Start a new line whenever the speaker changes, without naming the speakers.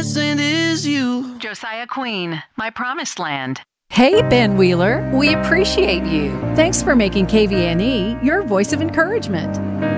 blessing is you.
Josiah Queen, My Promised Land.
Hey, Ben Wheeler, we appreciate you. Thanks for making KVNE your voice of encouragement.